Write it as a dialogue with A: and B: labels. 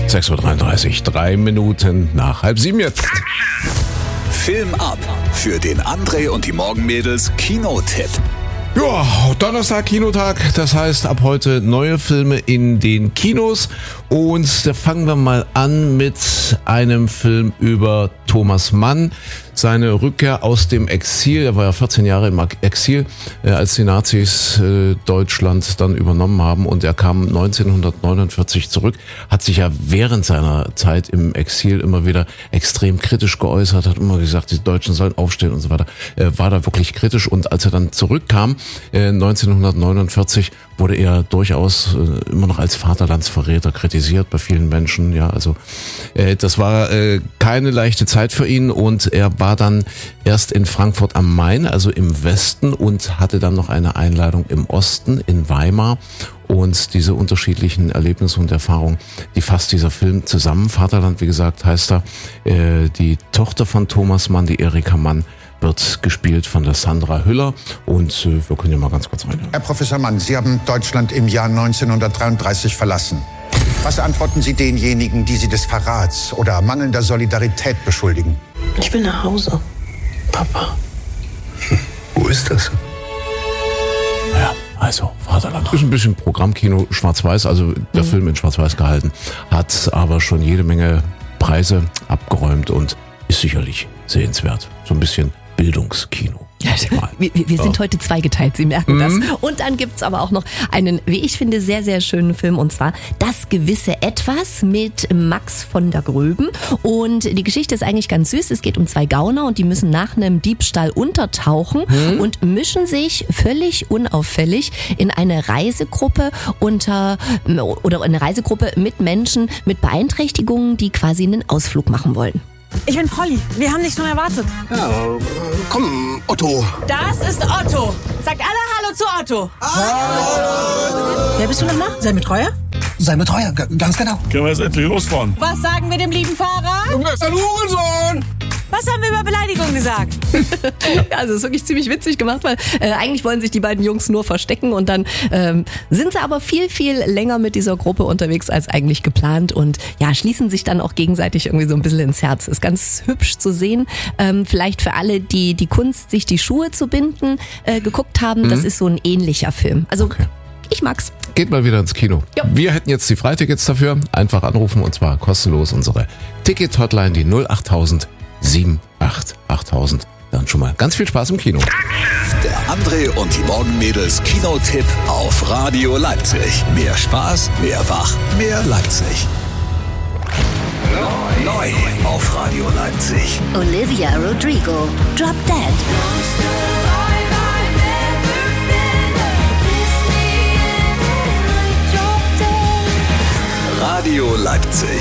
A: 6.33 Uhr, 3 Minuten nach 6:30 jetzt.
B: Film ab für den André und die Morgenmädels Kinotipp.
A: Ja, Donnerstag, Kinotag, das heißt ab heute neue Filme in den Kinos und da fangen wir mal an mit einem Film über Thomas Mann, seine Rückkehr aus dem Exil. Er war ja 14 Jahre im Exil, als die Nazis Deutschland dann übernommen haben und er kam 1949 zurück, hat sich ja während seiner Zeit im Exil immer wieder extrem kritisch geäußert, hat immer gesagt, die Deutschen sollen aufstehen und so weiter, war da wirklich kritisch und als er dann zurückkam, 1949, wurde er durchaus immer noch als Vaterlandsverräter kritisiert bei vielen Menschen. Ja, also das war keine leichte Zeit für ihn und er war dann erst in Frankfurt am Main, also im Westen und hatte dann noch eine Einladung im Osten in Weimar. Und diese unterschiedlichen Erlebnisse und Erfahrungen, die fasst dieser Film zusammen. Vaterland, wie gesagt, heißt er. Die Tochter von Thomas Mann, die Erika Mann, wird gespielt von der Sandra Hüller und wir können ja mal ganz kurz rein.
C: Herr Professor Mann, Sie haben Deutschland im Jahr 1933 verlassen. Was antworten Sie denjenigen, die Sie des Verrats oder mangelnder Solidarität beschuldigen?
D: Ich will nach Hause, Papa.
C: Wo ist das?
A: Ja, also Vaterland. Ist ein bisschen Programmkino, schwarz-weiß, also der Film in schwarz-weiß gehalten, hat aber schon jede Menge Preise abgeräumt und ist sicherlich sehenswert. So ein bisschen Bildungskino.
E: Ja, wir sind heute zweigeteilt, Sie merken das. Und dann gibt's aber auch noch einen, wie ich finde, sehr, sehr schönen Film und zwar Das gewisse Etwas mit Max von der Gröben. Und die Geschichte ist eigentlich ganz süß. Es geht um 2 Gauner und die müssen nach einem Diebstahl untertauchen und mischen sich völlig unauffällig in eine Reisegruppe eine Reisegruppe mit Menschen mit Beeinträchtigungen, die quasi einen Ausflug machen wollen.
D: Ich bin Polly. Wir haben dich schon erwartet.
F: Ja, komm, Otto.
D: Das ist Otto. Sagt alle Hallo zu Otto. Hallo. Wer bist du nochmal? Sein Betreuer?
F: Sein Betreuer, ganz genau.
G: Können wir jetzt endlich losfahren?
D: Was sagen wir dem lieben Fahrer?
F: Du bist ein Hurensohn!
D: Was haben wir über Beleidigung gesagt?
E: Ja, also es ist wirklich ziemlich witzig gemacht, weil eigentlich wollen sich die beiden Jungs nur verstecken und dann sind sie aber viel, viel länger mit dieser Gruppe unterwegs als eigentlich geplant und ja, schließen sich dann auch gegenseitig irgendwie so ein bisschen ins Herz. Ist ganz hübsch zu sehen. Vielleicht für alle, die die Kunst, sich die Schuhe zu binden, geguckt haben, das ist so ein ähnlicher Film. Also okay. Ich mag's.
A: Geht mal wieder ins Kino.
E: Ja.
A: Wir hätten jetzt die Freitickets dafür. Einfach anrufen und zwar kostenlos unsere Ticket-Hotline, die 08000 788000. Dann schon mal ganz viel Spaß im Kino.
B: Der André und die Morgenmädels Kinotipp auf Radio Leipzig. Mehr Spaß, mehr Wach, mehr Leipzig. Neu auf Radio Leipzig.
H: Olivia Rodrigo, Drop Dead.
B: Radio Leipzig.